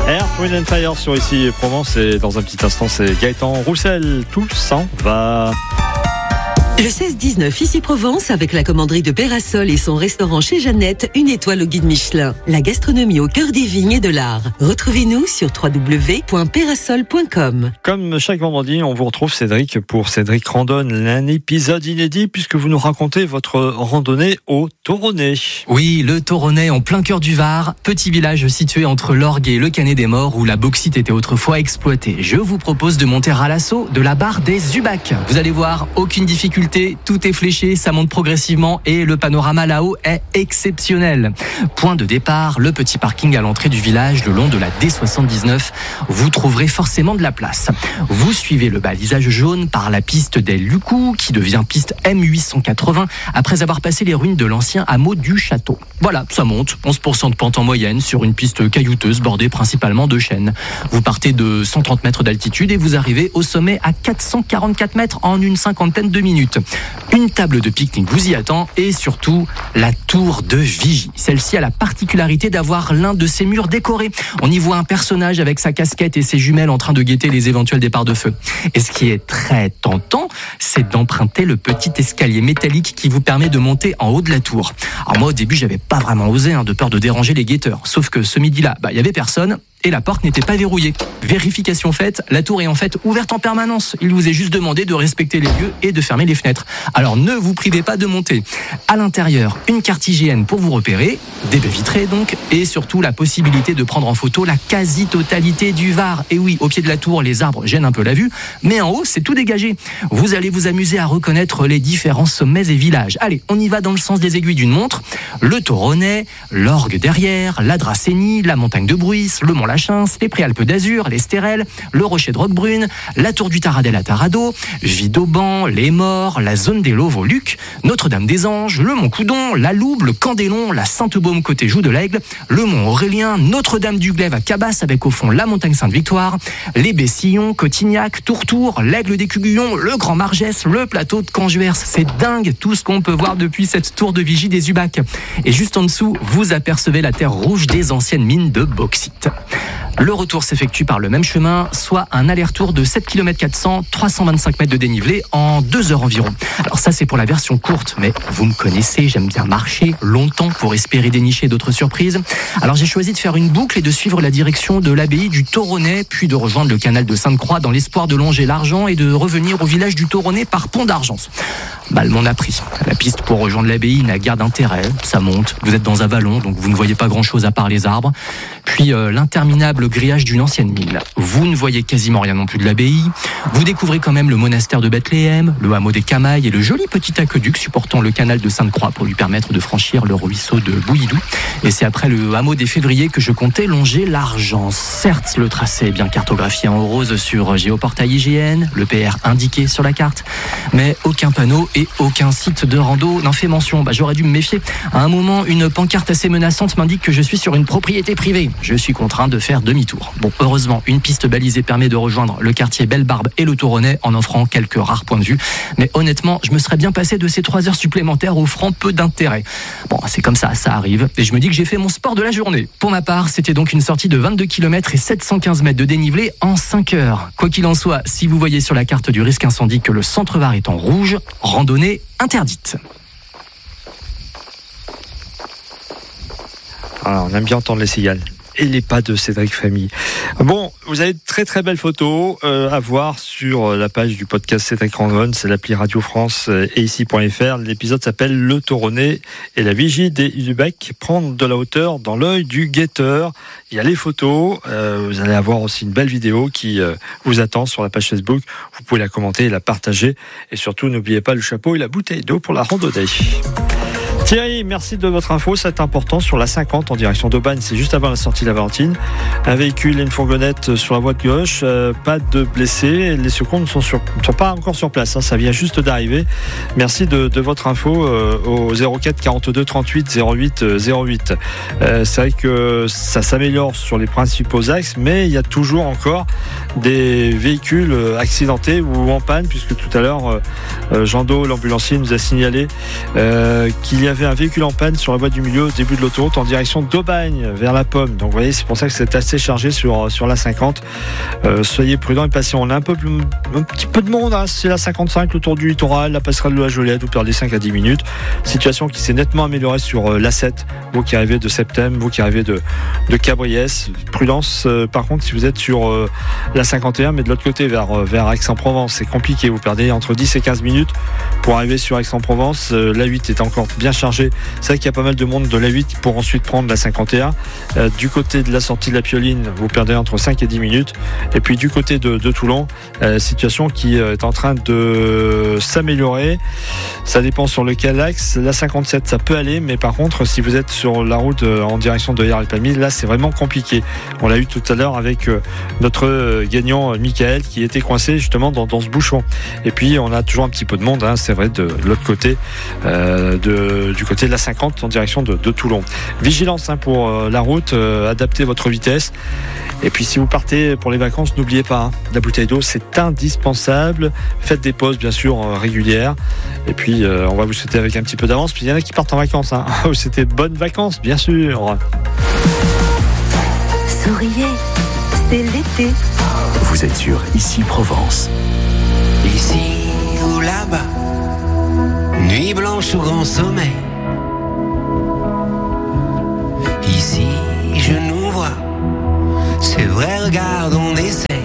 Earth, Wind & Fire sur Ici Provence, et dans un petit instant c'est Gaëtan Roussel, tout s'en va. Le 16-19 Ici Provence avec la commanderie de Pérasol et son restaurant chez Jeannette, une étoile au guide Michelin. La gastronomie au cœur des vignes et de l'art. Retrouvez-nous sur www.perasol.com. Comme chaque vendredi, on vous retrouve Cédric pour Cédric Randonne, un épisode inédit puisque vous nous racontez votre randonnée au Toronnet. Oui, le Toronnet en plein cœur du Var, petit village situé entre l'Orgue et le Canet des Morts où la bauxite était autrefois exploitée. Je vous propose de monter à l'assaut de la barre des Ubacs. Vous allez voir, aucune difficulté. Tout est fléché, ça monte progressivement et le panorama là-haut est exceptionnel. Point de départ, le petit parking à l'entrée du village le long de la D79. Vous trouverez forcément de la place. Vous suivez le balisage jaune par la piste des Lucous qui devient piste M880 après avoir passé les ruines de l'ancien hameau du château. Voilà, ça monte, 11% de pente en moyenne sur une piste caillouteuse bordée principalement de chênes. Vous partez de 130 mètres d'altitude et vous arrivez au sommet à 444 mètres en une cinquantaine de minutes. Une table de pique-nique vous y attend et surtout la tour de vigie. Celle-ci a la particularité d'avoir l'un de ses murs décorés. On y voit un personnage avec sa casquette et ses jumelles en train de guetter les éventuels départs de feu. Et ce qui est très tentant, c'est d'emprunter le petit escalier métallique qui vous permet de monter en haut de la tour. Alors moi au début j'avais pas vraiment osé de peur de déranger les guetteurs. Sauf que ce midi-là, il y avait personne. Et la porte n'était pas verrouillée. Vérification faite, la tour est en fait ouverte en permanence. Il vous est juste demandé de respecter les lieux et de fermer les fenêtres. Alors ne vous privez pas de monter. À l'intérieur, une carte IGN pour vous repérer, des baies vitrées donc, et surtout la possibilité de prendre en photo la quasi-totalité du Var. Et oui, au pied de la tour, les arbres gênent un peu la vue, mais en haut, c'est tout dégagé. Vous allez vous amuser à reconnaître les différents sommets et villages. Allez, on y va dans le sens des aiguilles d'une montre. Le Toronnet, l'Orgue derrière, la Dracénie, la montagne de Bruys, le Mont Lachins, les Préalpes d'Azur, les Stérel, le Rocher de Roquebrune, la tour du Taradel à Tarado, Vidauban, les Morts, la zone des Lauves au Luc, Notre-Dame-des-Anges, le Mont Coudon, la Loube, le Candélon, la Sainte-Baume côté Joux de l'Aigle, le Mont Aurélien, Notre-Dame-du-Glaive à Cabasse avec au fond la montagne Sainte-Victoire, les Bessillons, Cotignac, Tourtour, l'Aigle des Cuguillons, le Grand Margès, le plateau de Canjuers. C'est dingue tout ce qu'on peut voir depuis cette tour de vigie des Ubacs. Et juste en dessous, vous apercevez la terre rouge des anciennes mines de bauxite. Le retour s'effectue par le même chemin, soit un aller-retour de 7 km 400, 325 mètres de dénivelé en 2 heures environ. Alors ça c'est pour la version courte, mais vous me connaissez, j'aime bien marcher longtemps pour espérer dénicher d'autres surprises. Alors j'ai choisi de faire une boucle et de suivre la direction de l'abbaye du Toronnet, puis de rejoindre le canal de Sainte-Croix dans l'espoir de longer l'Argent et de revenir au village du Toronnet par Pont d'Argence. Le monde a pris. La piste pour rejoindre l'abbaye n'a guère d'intérêt, ça monte, vous êtes dans un vallon, donc vous ne voyez pas grand-chose à part les arbres. Puis l'interminable grillage d'une ancienne mine. Vous ne voyez quasiment rien non plus de l'abbaye. Vous découvrez quand même le monastère de Bethléem, le hameau des Camailles et le joli petit aqueduc supportant le canal de Sainte-Croix pour lui permettre de franchir le ruisseau de Bouillidou. Et c'est après le hameau des Févriers que je comptais longer l'Argent. Certes, le tracé est bien cartographié en rose sur Géoportail IGN, le PR indiqué sur la carte, mais aucun panneau et aucun site de rando n'en fait mention. J'aurais dû me méfier. À un moment, une pancarte assez menaçante m'indique que je suis sur une propriété privée. Je suis contraint de faire demi-tour. Bon, heureusement, une piste balisée permet de rejoindre le quartier Belle-Barbe et le Toronnet en offrant quelques rares points de vue. Mais honnêtement, je me serais bien passé de ces 3 heures supplémentaires offrant peu d'intérêt. Bon, c'est comme ça arrive. Et je me dis que j'ai fait mon sport de la journée. Pour ma part, c'était donc une sortie de 22 km et 715 mètres de dénivelé en 5 heures. Quoi qu'il en soit, si vous voyez sur la carte du risque incendie que le centre Var est en rouge, randonnée interdite. Alors, on aime bien entendre les cigales et les pas de Cédric Famille. Bon, vous avez de très très belles photos à voir sur la page du podcast Cédric Randonne, c'est l'appli Radio France et ici.fr. L'épisode s'appelle Le Toronnet et la vigie des Ubacs, prendre de la hauteur dans l'œil du guetteur. Il y a les photos, vous allez avoir aussi une belle vidéo qui vous attend sur la page Facebook. Vous pouvez la commenter et la partager. Et surtout, n'oubliez pas le chapeau et la bouteille d'eau pour la randonnée. Thierry, merci de votre info, c'est important, sur la 50 en direction d'Aubagne, c'est juste avant la sortie de la Valentine. Un véhicule et une fourgonnette sur la voie de gauche, pas de blessés, les secours ne sont pas encore sur place, ça vient juste d'arriver. Merci de votre info au 04 42 38 08 08. C'est vrai que ça s'améliore sur les principaux axes, mais il y a toujours encore des véhicules accidentés ou en panne, puisque tout à l'heure, Jean Do, l'ambulancier, nous a signalé qu'il y avait avait un véhicule en panne sur la voie du milieu au début de l'autoroute en direction d'Aubagne vers la Pomme. Donc vous voyez, c'est pour ça que c'est assez chargé sur la 50. Soyez prudents et patients. On a un petit peu de monde, hein. C'est la 55, le tour du littoral, la passerelle de la Joliette, vous perdez 5 à 10 minutes. Situation qui s'est nettement améliorée sur l'A7, vous qui arrivez de Septem, vous qui arrivez de Cabriès. Prudence par contre si vous êtes sur la 51, mais de l'autre côté vers Aix-en-Provence, c'est compliqué, vous perdez entre 10 et 15 minutes pour arriver sur Aix-en-Provence. La 8 est encore bien chargée, c'est vrai qu'il y a pas mal de monde de la 8 pour ensuite prendre la 51. Du côté de la sortie de la Pioline, vous perdez entre 5 et 10 minutes, et puis du côté de Toulon, situation qui est en train de s'améliorer, ça dépend sur lequel axe. La 57 ça peut aller, mais par contre si vous êtes sur la route en direction de Hyères-les-Palmiers, là c'est vraiment compliqué. On l'a eu tout à l'heure avec notre gagnant Michael qui était coincé justement dans ce bouchon. Et puis on a toujours un petit peu de monde, hein, c'est vrai, de l'autre côté, du côté de la 50 en direction de Toulon. Vigilance pour la route, adaptez votre vitesse. Et puis si vous partez pour les vacances, n'oubliez pas, hein, la bouteille d'eau c'est indispensable. Faites des pauses bien sûr régulières. Et puis on va vous souhaiter avec un petit peu d'avance. Puis il y en a qui partent en vacances, hein. C'était bonnes vacances bien sûr. Souriez, c'est l'été. Vous êtes sur Ici Provence. Ici ou là-bas, nuit blanche ou grand sommeil. Ici je nous vois, c'est vrai, regarde, on essaie.